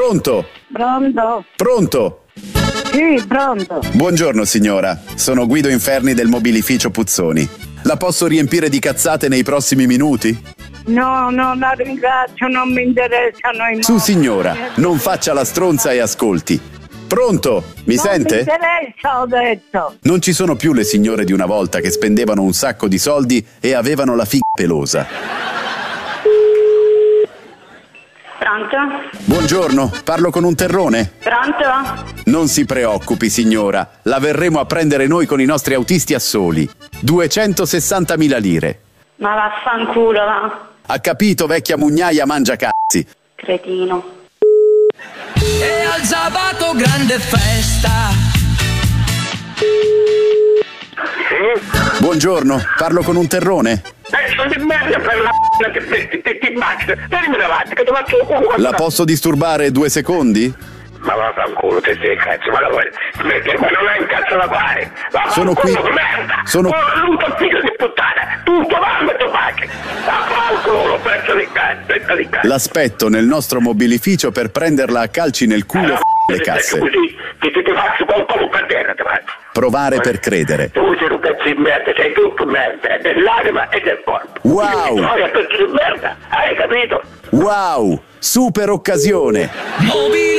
Pronto? Pronto? Pronto? Sì, pronto. Buongiorno signora, sono Guido Inferni del mobilificio Puzzoni. La posso riempire di cazzate nei prossimi minuti? No, la ringrazio, non mi interessano i Su signora, non faccia la stronza e ascolti. Pronto? Mi sente? Non mi interessa, ho detto. Non ci sono più le signore di una volta che spendevano un sacco di soldi e avevano la figa pelosa. Pronto? Buongiorno, parlo con un terrone? Pronto? Non si preoccupi signora, la verremo a prendere noi con i nostri autisti a soli. 260.000 lire. Ma vaffanculo, va. Ha capito, vecchia mugnaia mangia cazzi. Cretino. E al sabato grande festa. Buongiorno, parlo con un terrone? Sono di merda per la che ti immagini. Venimi davanti, che ti faccio il culo. La posso disturbare 2 secondi? Ma vaffanculo, te sei cazzo, ma non hai un cazzo da fare. Sono qui. Merda. Sono... tutto figlio di puttana. Tutto mamma e tuo padre. Vaffanculo, pezzo di cazzo. L'aspetto nel nostro mobilificio per prenderla a calci nel culo le casse. Così, che ti faccio qualcosa per terra, ti faccio. Provare per credere. Tu sei un pezzo di merda, sei tutto merda, dell'anima e del corpo. Wow! Sei un pezzo di merda, hai capito? Wow! Super occasione! Mobility.